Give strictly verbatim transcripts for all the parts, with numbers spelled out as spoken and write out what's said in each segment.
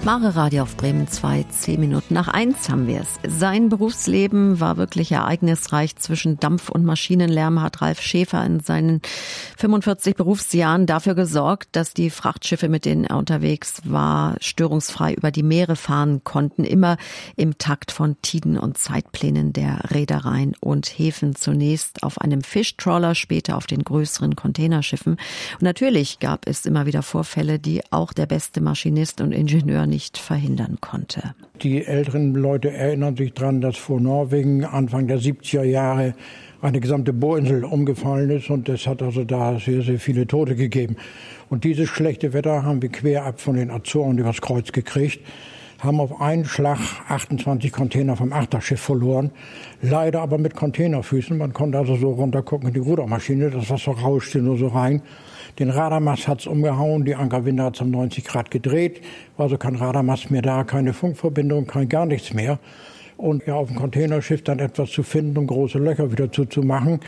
Mare Radio auf Bremen zwei, zehn Minuten nach eins haben wir es. Sein Berufsleben war wirklich ereignisreich. Zwischen Dampf- und Maschinenlärm hat Ralf Schäfer in seinen fünfundvierzig Berufsjahren dafür gesorgt, dass die Frachtschiffe, mit denen er unterwegs war, störungsfrei über die Meere fahren konnten. Immer im Takt von Tiden und Zeitplänen der Reedereien und Häfen. Zunächst auf einem Fischtrawler, später auf den größeren Containerschiffen. Und natürlich gab es immer wieder Vorfälle, die auch der beste Maschinist und Ingenieur nicht verhindern konnte. Die älteren Leute erinnern sich daran, dass vor Norwegen Anfang der siebziger Jahre eine gesamte Bohrinsel umgefallen ist und es hat also da sehr, sehr viele Tote gegeben. Und dieses schlechte Wetter haben wir quer ab von den Azoren übers Kreuz gekriegt, haben auf einen Schlag achtundzwanzig Container vom Achterschiff verloren, leider aber mit Containerfüßen. Man konnte also so runtergucken in die Rudermaschine, das Wasser rauschte nur so rein. Den Radarmast hat's umgehauen, die Ankerwinde hat's um neunzig Grad gedreht, war also kein Radarmast mehr da, keine Funkverbindung, kein gar nichts mehr. Und ja, auf dem Containerschiff dann etwas zu finden, um große Löcher wieder zuzumachen,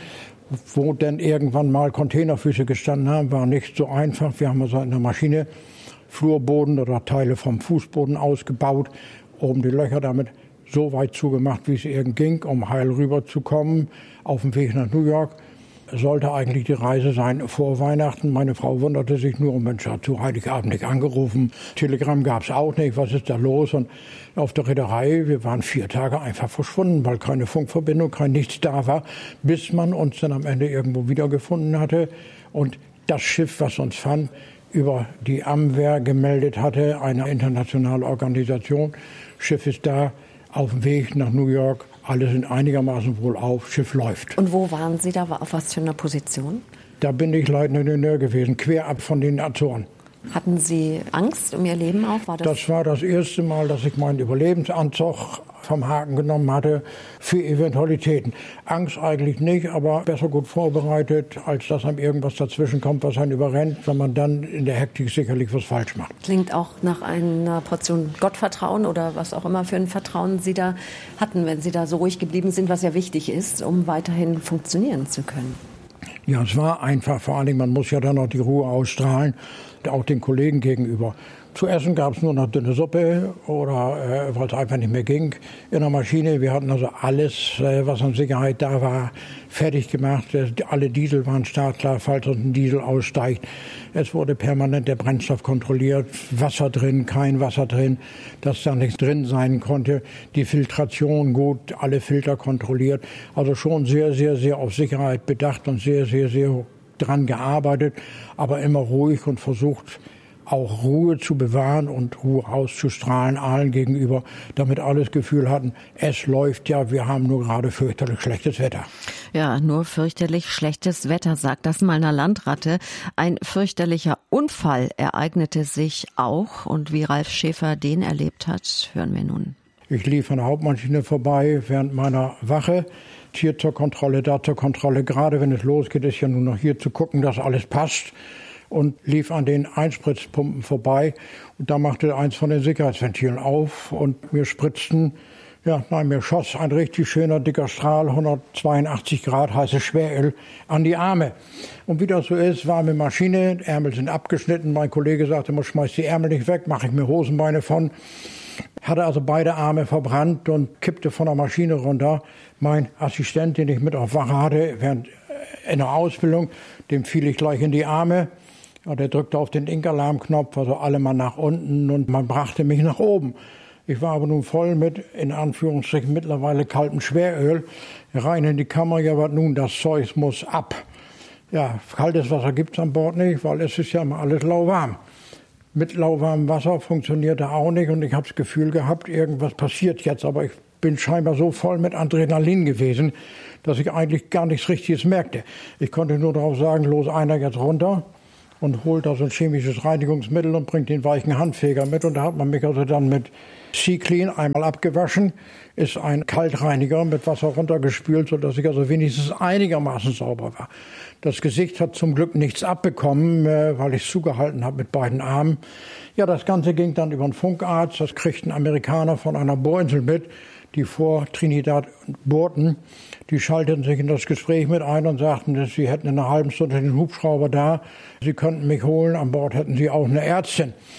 wo denn irgendwann mal Containerfüße gestanden haben, war nicht so einfach. Wir haben also in der Maschine Flurboden oder Teile vom Fußboden ausgebaut, oben die Löcher damit so weit zugemacht, wie es irgend ging, um heil rüberzukommen auf dem Weg nach New York. Sollte eigentlich die Reise sein vor Weihnachten. Meine Frau wunderte sich nur, Mensch, hat zu Heiligabend nicht angerufen. Telegramm gab es auch nicht, was ist da los? Und auf der Reederei, wir waren vier Tage einfach verschwunden, weil keine Funkverbindung, kein nichts da war, bis man uns dann am Ende irgendwo wiedergefunden hatte. Und das Schiff, was uns fand, über die Amwehr gemeldet hatte, eine internationale Organisation. Schiff ist da, auf dem Weg nach New York. Alle sind einigermaßen wohl auf, Schiff läuft. Und wo waren Sie da? Auf was für einer Position? Da bin ich leitender Ingenieur gewesen, quer ab von den Azoren. Hatten Sie Angst um Ihr Leben auch? War das? Das war das erste Mal, dass ich meinen Überlebensanzug vom Haken genommen hatte für Eventualitäten. Angst eigentlich nicht, aber besser gut vorbereitet, als dass einem irgendwas dazwischen kommt, was einen überrennt, wenn man dann in der Hektik sicherlich was falsch macht. Klingt auch nach einer Portion Gottvertrauen oder was auch immer für ein Vertrauen Sie da hatten, wenn Sie da so ruhig geblieben sind, was ja wichtig ist, um weiterhin funktionieren zu können. Ja, es war einfach, vor allen Dingen, man muss ja dann noch die Ruhe ausstrahlen, auch den Kollegen gegenüber. Zu essen gab es nur noch dünne Suppe oder äh, weil es einfach nicht mehr ging in der Maschine. Wir hatten also alles, äh, was an Sicherheit da war, fertig gemacht. Äh, alle Diesel waren startklar, falls uns ein Diesel aussteigt. Es wurde permanent der Brennstoff kontrolliert, Wasser drin, kein Wasser drin, dass da nichts drin sein konnte. Die Filtration gut, alle Filter kontrolliert. Also schon sehr, sehr, sehr auf Sicherheit bedacht und sehr, sehr, sehr dran gearbeitet, aber immer ruhig und versucht, auch Ruhe zu bewahren und Ruhe auszustrahlen allen gegenüber, damit alle das Gefühl hatten, es läuft ja, wir haben nur gerade fürchterlich schlechtes Wetter. Ja, nur fürchterlich schlechtes Wetter, sagt das mal einer Landratte. Ein fürchterlicher Unfall ereignete sich auch und wie Ralf Schäfer den erlebt hat, hören wir nun. Ich lief an der Hauptmaschine vorbei während meiner Wache, hier zur Kontrolle, da zur Kontrolle. Gerade wenn es losgeht, ist ja nur noch hier zu gucken, dass alles passt. Und lief an den Einspritzpumpen vorbei. Und da machte eins von den Sicherheitsventilen auf und mir spritzten, ja, nein, mir schoss ein richtig schöner, dicker Strahl, hundertzweiundachtzig Grad heißes Schweröl an die Arme. Und wie das so ist, warme Maschine, Ärmel sind abgeschnitten. Mein Kollege sagte, man schmeißt die Ärmel nicht weg, mache ich mir Hosenbeine von. Hatte also beide Arme verbrannt und kippte von der Maschine runter. Mein Assistent, den ich mit auf Wache hatte, während in der Ausbildung, dem fiel ich gleich in die Arme. Ja, der drückte auf den Ink-Alarmknopf, also alle mal nach unten und man brachte mich nach oben. Ich war aber nun voll mit, in Anführungsstrichen, mittlerweile kaltem Schweröl. Rein in die Kammer, ja, was nun, das Zeug muss ab. Ja, kaltes Wasser gibt's an Bord nicht, weil es ist ja immer alles lauwarm. Mit lauwarmem Wasser funktionierte auch nicht und ich habe das Gefühl gehabt, irgendwas passiert jetzt. Aber ich bin scheinbar so voll mit Adrenalin gewesen, dass ich eigentlich gar nichts Richtiges merkte. Ich konnte nur darauf sagen, los, einer jetzt runter und holt also ein chemisches Reinigungsmittel und bringt den weichen Handfeger mit. Und da hat man mich also dann mit Sea-Clean einmal abgewaschen, ist ein Kaltreiniger mit Wasser runtergespült, sodass ich also wenigstens einigermaßen sauber war. Das Gesicht hat zum Glück nichts abbekommen, weil ich es zugehalten habe mit beiden Armen. Ja, das Ganze ging dann über einen Funkarzt. Das kriegten Amerikaner von einer Bohrinsel mit, die vor Trinidad bohrten. Die schalteten sich in das Gespräch mit ein und sagten, dass sie hätten in einer halben Stunde den Hubschrauber da. Sie könnten mich holen. An Bord hätten sie auch eine Ärztin.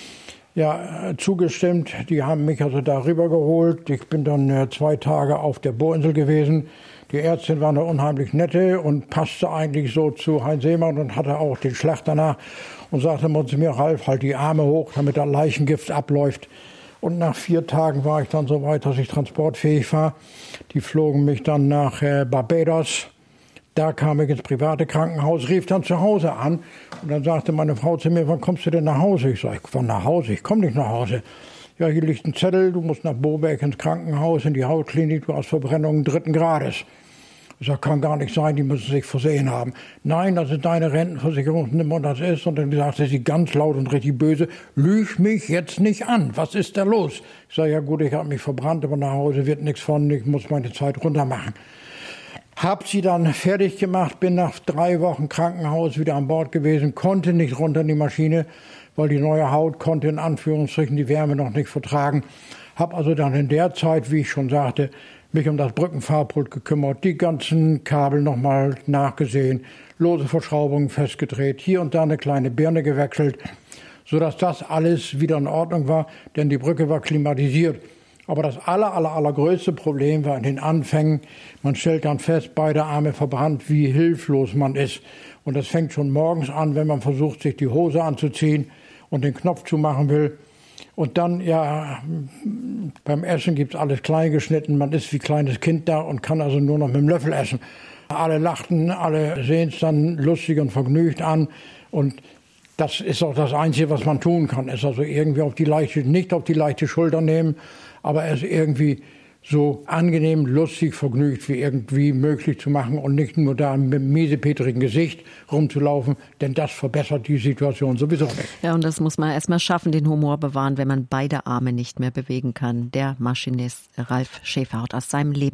ja zugestimmt. Die haben mich also da rübergeholt. Ich bin dann äh, zwei Tage auf der Bohrinsel gewesen. Die Ärztin war eine unheimlich nette und passte eigentlich so zu Heinz Seemann und hatte auch den Schlag danach und sagte mal zu mir, Ralf, halt die Arme hoch, damit der Leichengift abläuft. Und nach vier Tagen war ich dann so weit, dass ich transportfähig war. Die flogen mich dann nach äh, Barbados. Da kam ich ins private Krankenhaus, rief dann zu Hause an. Und dann sagte meine Frau zu mir, wann kommst du denn nach Hause? Ich sage, wann nach Hause? Ich komme nicht nach Hause. Ja, hier liegt ein Zettel, du musst nach Boberg ins Krankenhaus, in die Hautklinik, du hast Verbrennungen dritten Grades. Ich sage, kann gar nicht sein, die müssen sich versehen haben. Nein, das ist deine Rentenversicherungsnummer und das ist. Und dann sagte sie ganz laut und richtig böse, lüg mich jetzt nicht an, was ist da los? Ich sage, ja gut, ich habe mich verbrannt, aber nach Hause wird nichts von, ich muss meine Zeit runter machen. Hab sie dann fertig gemacht, bin nach drei Wochen Krankenhaus wieder an Bord gewesen, konnte nicht runter in die Maschine, weil die neue Haut konnte in Anführungsstrichen die Wärme noch nicht vertragen. Hab also dann in der Zeit, wie ich schon sagte, mich um das Brückenfahrpult gekümmert, die ganzen Kabel nochmal nachgesehen, lose Verschraubungen festgedreht, hier und da eine kleine Birne gewechselt, sodass das alles wieder in Ordnung war, denn die Brücke war klimatisiert. Aber das aller, aller, allergrößte Problem war in den Anfängen, man stellt dann fest, beide Arme verbrannt, wie hilflos man ist. Und das fängt schon morgens an, wenn man versucht, sich die Hose anzuziehen und den Knopf zumachen will. Und dann, ja, beim Essen gibt's alles klein geschnitten. Man ist wie kleines Kind da und kann also nur noch mit dem Löffel essen. Alle lachten, alle sehen es dann lustig und vergnügt an. Und das ist auch das Einzige, was man tun kann. Ist also irgendwie auf die leichte, nicht auf die leichte Schulter nehmen, aber es irgendwie so angenehm, lustig, vergnügt wie irgendwie möglich zu machen und nicht nur da mit einem miesepetrigen Gesicht rumzulaufen, denn das verbessert die Situation sowieso nicht. Ja, und das muss man erstmal schaffen, den Humor bewahren, wenn man beide Arme nicht mehr bewegen kann. Der Maschinist Ralf Schäferhardt aus seinem Leben.